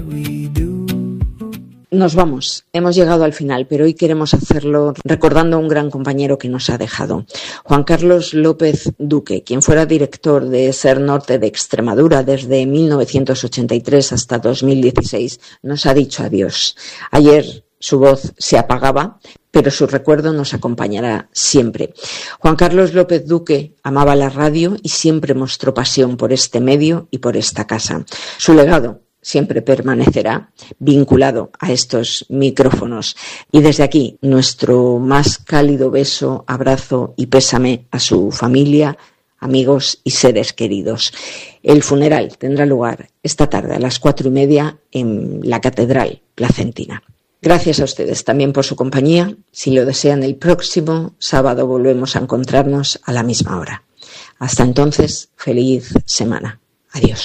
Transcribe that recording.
Nos vamos, hemos llegado al final, pero hoy queremos hacerlo recordando a un gran compañero que nos ha dejado. Juan Carlos López Duque, quien fuera director de SER Norte de Extremadura desde 1983 hasta 2016, nos ha dicho adiós. Ayer su voz se apagaba, pero su recuerdo nos acompañará siempre. Juan Carlos López Duque amaba la radio y siempre mostró pasión por este medio y por esta casa. Su legado siempre permanecerá vinculado a estos micrófonos. Y desde aquí, nuestro más cálido beso, abrazo y pésame a su familia, amigos y seres queridos. El funeral tendrá lugar esta tarde a las 4:30 en la Catedral Placentina. Gracias a ustedes también por su compañía. Si lo desean, el próximo sábado volvemos a encontrarnos a la misma hora. Hasta entonces, feliz semana. Adiós.